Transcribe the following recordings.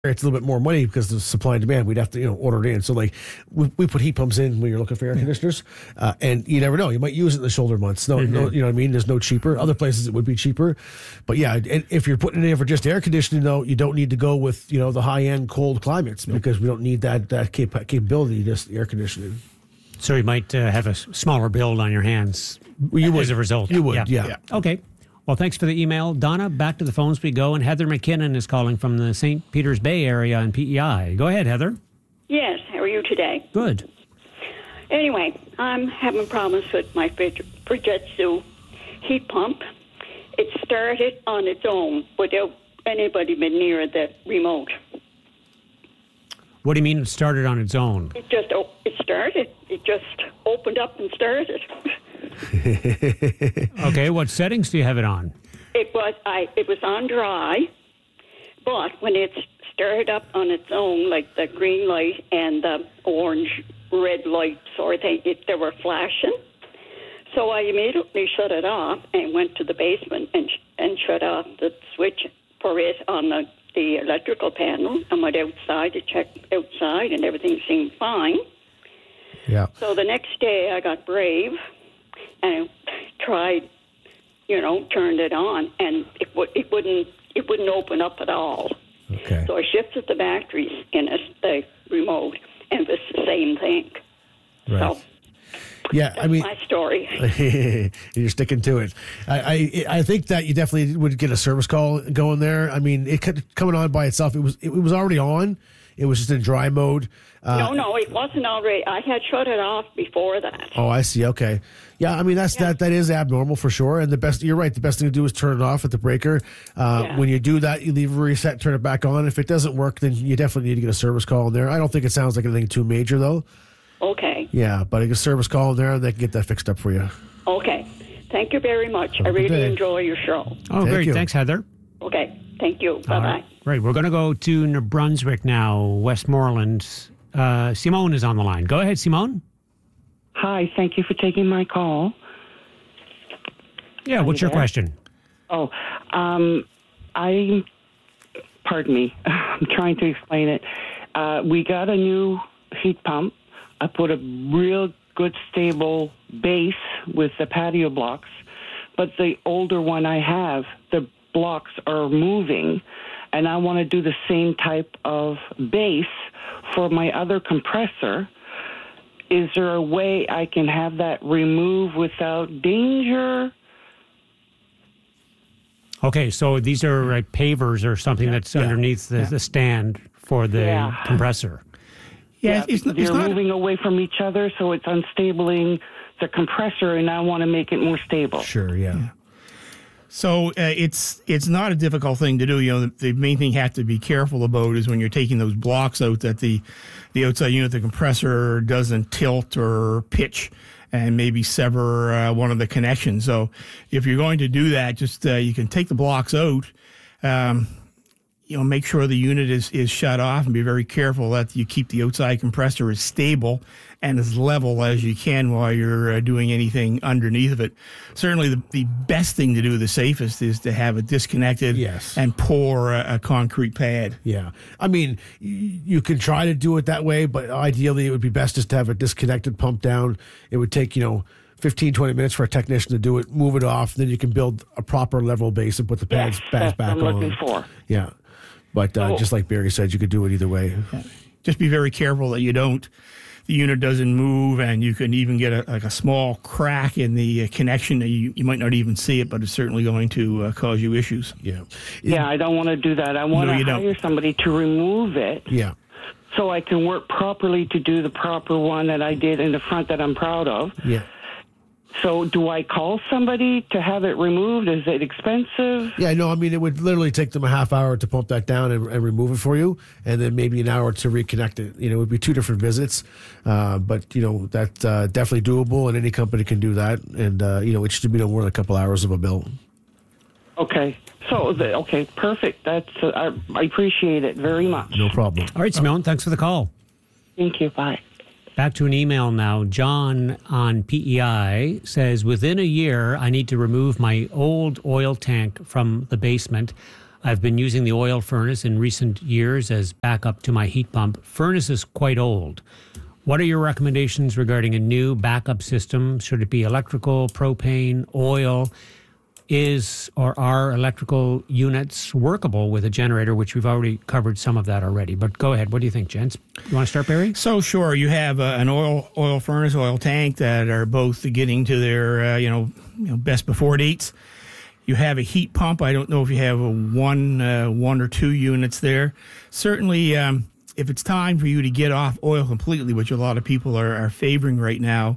it's a little bit more money because of supply and demand. We'd have to, order it in. So like we put heat pumps in when you're looking for air conditioners, and you never know. You might use it in the shoulder months. No, you know what I mean? There's no cheaper. Other places it would be cheaper. But yeah, and if you're putting it in for just air conditioning, though, you don't need to go with, the high-end cold climates because we don't need that capability, just air conditioning. So you might have a smaller build on your hands as a result. You would, yeah. Okay. Well, thanks for the email. Donna, back to the phones we go. And Heather McKinnon is calling from the St. Peters Bay area in PEI. Go ahead, Heather. Yes, how are you today? Good. Anyway, I'm having problems with my Fujitsu heat pump. It started on its own without anybody being near the remote. What do you mean it started on its own? It started. It just opened up and started. Okay, what settings do you have it on? It was on dry, but when it started up on its own, like the green light and the orange-red light sort of thing, they were flashing. So I immediately shut it off and went to the basement and shut off the switch for it on the electrical panel and went outside to check outside, and everything seemed fine. Yeah. So the next day I got brave and tried, turned it on, and it wouldn't open up at all. Okay. So I shifted the batteries in the remote, and it was the same thing. Right. So yeah, that's my story. You're sticking to it. I think that you definitely would get a service call going there. I mean, it coming on by itself. It was already on. It was just in dry mode. No, it wasn't already. I had shut it off before that. Oh, I see. Okay. Yeah, I mean, that is abnormal for sure. And you're right. The best thing to do is turn it off at the breaker. When you do that, you leave a reset, turn it back on. If it doesn't work, then you definitely need to get a service call in there. I don't think it sounds like anything too major, though. Okay. Yeah, but a service call in there, and they can get that fixed up for you. Okay. Thank you very much. I really enjoy your show. Oh, great. Thanks, Heather. Okay. Thank you. Bye-bye. Right. We're going to go to New Brunswick now, Westmoreland. Simone is on the line. Go ahead, Simone. Hi. Thank you for taking my call. Yeah. What's your question? Oh, pardon me. I'm trying to explain it. We got a new heat pump. I put a real good stable base with the patio blocks, but the older one I have, the blocks are moving, and I want to do the same type of base for my other compressor. Is there a way I can have that removed without danger? Okay, so these are like pavers or something that's underneath the stand for the compressor. Yeah, they're moving away from each other, so it's unstabling the compressor, and I want to make it more stable. Sure, yeah. So it's not a difficult thing to do. The main thing you have to be careful about is when you're taking those blocks out that the outside unit, the compressor, doesn't tilt or pitch and maybe sever one of the connections. So if you're going to do that, just you can take the blocks out. Make sure the unit is shut off and be very careful that you keep the outside compressor as stable and as level as you can while you're doing anything underneath of it. Certainly the best thing to do, the safest, is to have it disconnected and pour a concrete pad. Yeah. I mean, you can try to do it that way, but ideally it would be best just to have it disconnected, pumped down. It would take, 15, 20 minutes for a technician to do it, move it off, then you can build a proper level base and put the pads back on. That's what I'm looking for. Yeah. But just like Barry said, you could do it either way. Yeah. Just be very careful that the unit doesn't move, and you can even get a small crack in the connection. You might not even see it, but it's certainly going to cause you issues. Yeah. Yeah, I don't want to do that. I want to hire somebody to remove it. Yeah. So I can work properly to do the proper one that I did in the front that I'm proud of. Yeah. So do I call somebody to have it removed? Is it expensive? Yeah, no, I mean, it would literally take them a half hour to pump that down and remove it for you, and then maybe an hour to reconnect it. It would be 2 different visits, but, that's definitely doable, and any company can do that, and, it should be no more than a couple hours of a bill. Okay. So, perfect. That's I appreciate it very much. No problem. All right, Simone, thanks for the call. Thank you. Bye. Back to an email now. John on PEI says, within a year, I need to remove my old oil tank from the basement. I've been using the oil furnace in recent years as backup to my heat pump. Furnace is quite old. What are your recommendations regarding a new backup system? Should it be electrical, propane, oil? Are electrical units workable with a generator, which we've already covered some of that already? But go ahead. What do you think, gents? You want to start, Barry? So sure, you have an oil furnace, oil tank that are both getting to their best before dates. You have a heat pump. I don't know if you have one or two units there. Certainly, if it's time for you to get off oil completely, which a lot of people are favoring right now,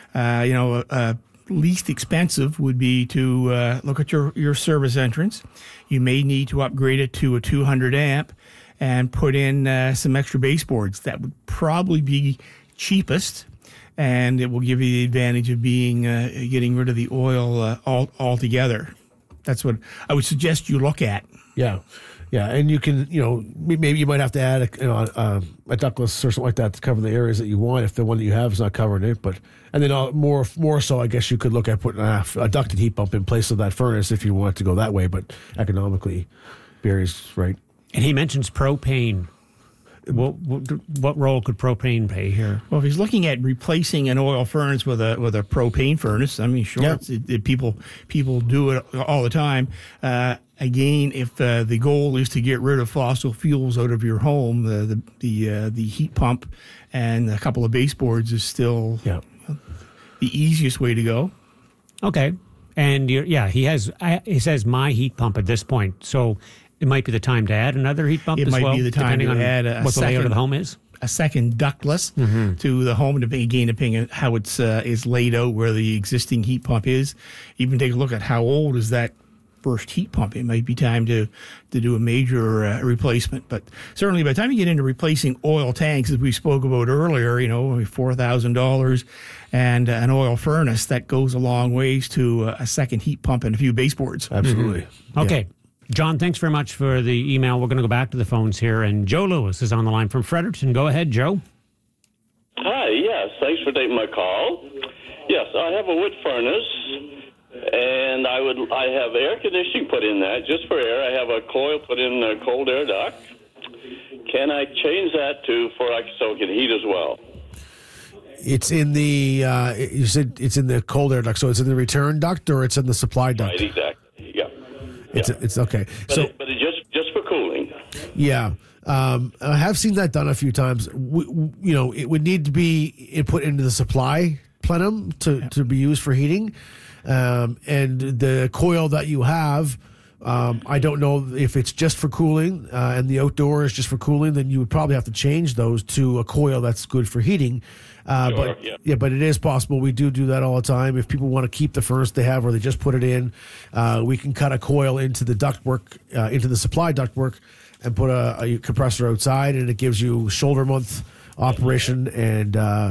least expensive would be to look at your service entrance. You may need to upgrade it to a 200 amp and put in some extra baseboards. That would probably be cheapest, and it will give you the advantage of getting rid of the oil altogether. That's what I would suggest you look at. Yeah. Yeah, and you can, maybe you might have to add a ductless or something like that to cover the areas that you want if the one that you have is not covering it. And then more so, I guess you could look at putting a ducted heat pump in place of that furnace if you want to go that way. But economically, Barry's right. And he mentions propane. What role could propane play here? Well, if he's looking at replacing an oil furnace with a propane furnace, I mean, sure, yeah. People do it all the time. Again, if the goal is to get rid of fossil fuels out of your home, the heat pump and a couple of baseboards is still the easiest way to go. Okay, and he says my heat pump at this point, so it might be the time to add another heat pump. It as might well, be the time to add what the layout of the home is. A second ductless to the home, depending on how it's is laid out, where the existing heat pump is. Even take a look at how old is that first heat pump. It might be time to do a major replacement. But certainly by the time you get into replacing oil tanks, as we spoke about earlier, $4,000 and an oil furnace, that goes a long ways to a second heat pump and a few baseboards. Absolutely. Mm-hmm. Okay. Yeah. John, thanks very much for the email. We're going to go back to the phones here, and Joe Lewis is on the line from Fredericton. Go ahead, Joe. Hi, yes. Thanks for taking my call. Yes, I have a wood furnace, and I have air conditioning put in that, just for air. I have a coil put in a cold air duct. Can I change that so it can heat as well? It's in the, you said it's in the cold air duct, so it's in the return duct or it's in the supply duct? Right, exactly. Yeah. It's okay. But it's just for cooling. Yeah. I have seen that done a few times. It would need to be put into the supply plenum to be used for heating. And the coil that you have, I don't know if it's just for cooling and the outdoor is just for cooling, then you would probably have to change those to a coil that's good for heating. But it is possible. We do that all the time. If people want to keep the furnace they have or they just put it in, we can cut a coil into the ductwork, into the supply ductwork, and put a compressor outside, and it gives you shoulder month operation. And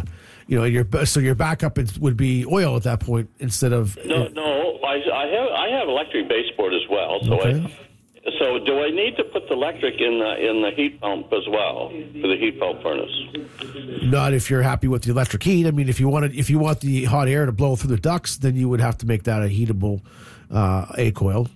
your backup would be oil at that point instead of no. I have electric baseboard as well. So okay. So do I need to put the electric in the heat pump as well for the heat pump furnace? Not if you're happy with the electric heat. I mean, if you want the hot air to blow through the ducts, then you would have to make that a heatable A coil.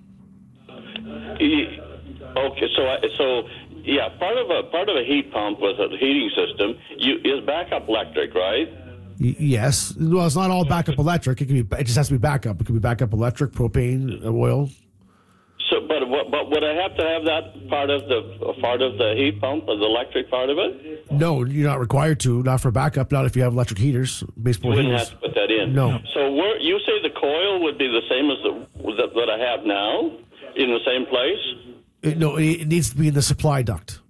Okay, part of a heat pump with a heating system is backup electric, right? Yes. Well, it's not all backup electric. It just has to be backup. It could be backup electric, propane, oil. So, but would I have to have that part of the heat pump, the electric part of it? No, you're not required to. Not for backup. Not if you have electric heaters, baseboard heaters. You wouldn't heaters. have to put that in. No. So you say the coil would be the same as that I have now, in the same place? It needs to be in the supply duct.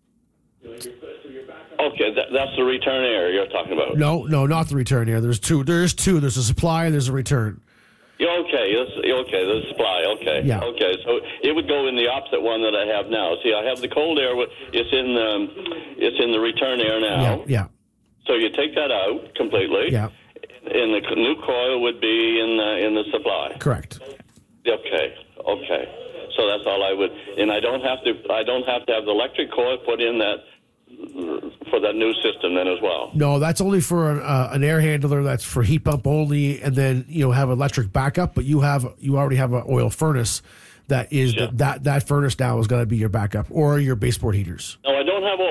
Okay, that's the return air you're talking about. No, not the return air. There's two. There's a supply and there's a return. Okay, the supply, okay. Yeah. Okay, so it would go in the opposite one that I have now. See, I have the cold air, it's in the return air now. Yeah. So you take that out completely. Yeah. And the new coil would be in the supply. Correct. Okay. So that's all I would, and I don't have to have the electric coil put in that for that new system then as well. No, that's only for an air handler. That's for heat pump only, and then have electric backup. But you already have an oil furnace that is that furnace now is going to be your backup, or your baseboard heaters. No, I don't have